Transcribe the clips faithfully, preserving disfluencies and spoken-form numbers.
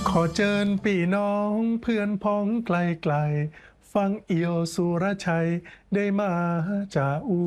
ขอเชิญพี่น้องเพื่อนพ้องไกลๆฟังเอี่ยวสุรชัยได้มาจาอู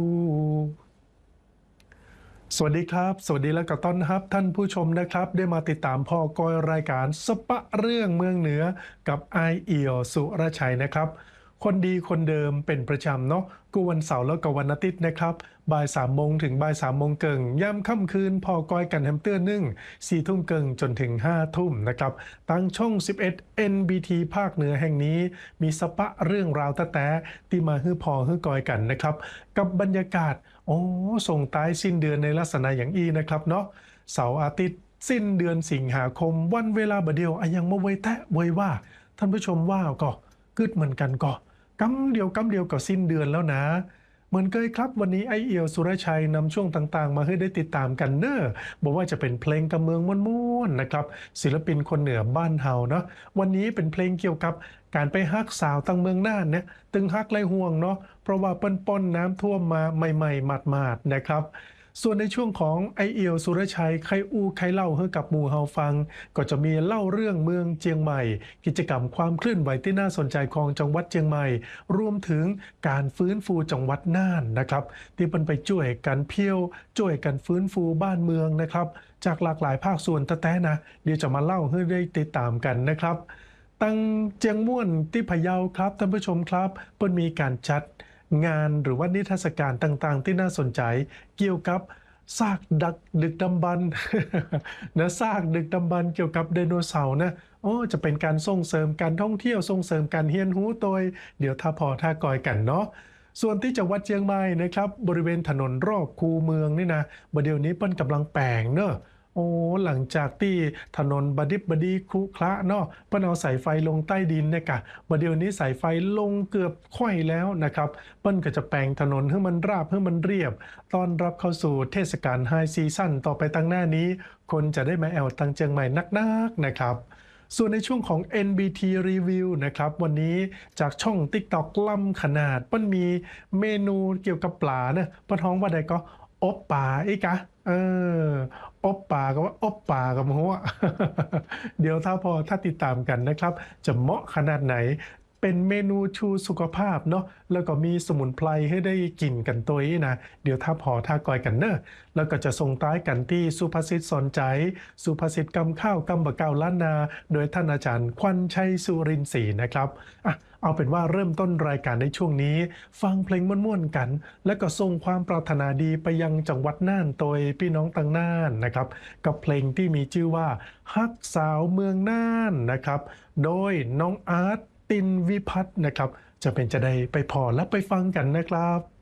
สวัสดีครับสวัสดีและก็ต้อนรับท่านผู้ชมนะครับได้มาติดตามพ่อกอยรายการสปะเรื่องเมืองเหนือกับไอเอี่ยวสุรชัยนะครับคนดีคนเดิมเป็นประจำเนาะกูวันเสาร์แล้วก็วันอาทิตย์นะครับบ่ายสามโมงถึงบ่ายสามโมงเกิงย่ำค่ำคืนพอกอยกันแฮมเตอร์นึ่งสี่ทุ่มเกิงจนถึงห้าทุ่มนะครับตั้งช่องสิบเอ็ด เอ็น บี ที ภาคเหนือแห่งนี้มีสปะเรื่องราวตะแต่ที่มาฮื้อพอฮื้อกอยกันนะครับกับบรรยากาศโอ้ส่งท้ายสิ้นเดือนในลักษณะอย่างอีนะครับเนาะเสาร์อาทิตย์สิ้นเดือนสิงหาคมวันเวลาบ่เดียวอะยังมาไว้แตะไว้ว่าท่านผู้ชมว่าก็กึดเหมือนกันก็กำเดียวกำเดียวก็สิ้นเดือนแล้วนะเหมือนเคยครับวันนี้ไอเอี่ยวสุรชัยนำช่วงต่างๆมาให้ได้ติดตามกันเนอะบอกว่าจะเป็นเพลงกำเมืองม้วนๆนะครับศิลปินคนเหนือบ้านเฮาเนาะวันนี้เป็นเพลงเกี่ยวกับการไปฮักสาวตั้งเมืองน่านเนี่ยตึงฮักไรห่วงเนาะเพราะว่าเปิ้นป้นน้ำท่วมมาใหม่ๆหมาดๆนะครับส่วนในช่วงของไอเอี่ยวสุรชัยใครอู้ใครเล่าให้กับหมู่เฮาฟังก็จะมีเล่าเรื่องเมืองเจียงใหม่กิจกรรมความเคลื่อนไหวที่น่าสนใจของจังหวัดเจียงใหม่รวมถึงการฟื้นฟูจังหวัดน่านนะครับที่เป็นไปช่วยกันเพียวช่วยกันฟื้นฟูบ้านเมืองนะครับจากหลากหลายภาคส่วนตะแต้นะเดี๋ยวจะมาเล่าให้ได้ติดตามกันนะครับตั้งเจียงม่วนที่พะเยาครับท่านผู้ชมครับเปิ้นมีการจัดงานหรือว่านิทรรศการต่างๆที่น่าสนใจเกี่ยวกับซากดักดึกดำบรรพ์ นะซากดึกดำบรรพ์เกี่ยวกับไดโนเสาร์นะโอ้จะเป็นการส่งเสริมการท่องเที่ยวส่งเสริมการเฮียนหูโดยเดี๋ยวถ้าพอถ้ากอยกันเนาะส่วนที่จังหวัดเชียงใหม่นะครับบริเวณถนนรอบคูเมืองนี่นะบเดี๋ยวนี้เปิ้นกำลังแปลงเนอะโอ้หลังจากที่ถนนบดิบบดีครุขระเนาะเปิ้นเอาสายไฟลงใต้ดินเนี่ยกะบเดี๋ยวนี้สายไฟลงเกือบค่อยแล้วนะครับเปิ้นก็จะแปลงถนนให้มันราบให้มันเรียบต้อนรับเข้าสู่เทศกาลไฮซีซั่นต่อไปตั้งหน้านี้คนจะได้มาแอวตังเชียงใหม่นักๆนะครับส่วนในช่วงของ เอ็น บี ที Review นะครับวันนี้จากช่อง TikTok ล่ำขนาดเปิ้นมีเมนูเกี่ยวกับปลาเนะป้าท้องว่าใดก็อบปลาอีกะเอออบปลาก็ว่าอบปลากับหัว เดี๋ยวถ้าพอถ้าติดตามกันนะครับจะเหมาะขนาดไหนเป็นเมนูชูสุขภาพเนาะแล้วก็มีสมุนไพรให้ได้กินกันตัวนี้นะเดี๋ยวถ้าพอถ้ากอยกันเนอะแล้วก็จะส่งท้ายกันที่สุภาษิตสอนใจสุภาษิตกำข้าวกำบะเก้าล้านนาโดยท่านอาจารย์ควันชัยสุรินทร์ศรีนะครับอ่ะเอาเป็นว่าเริ่มต้นรายการในช่วงนี้ฟังเพลงม่วนๆกันและก็ส่งความปรารถนาดีไปยังจังหวัดน่านโดยพี่น้องตังน่านนะครับกับเพลงที่มีชื่อว่าฮักสาวเมืองน่านนะครับโดยน้องอาร์ตตินวิพัฒน์นะครับจะเป็นจะได้ไปพอและไปฟังกันนะครับ